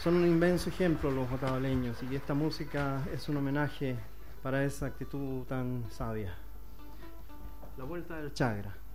son un inmenso ejemplo los otavaleños, y esta música es un homenaje para esa actitud tan sabia. La vuelta del Chagra.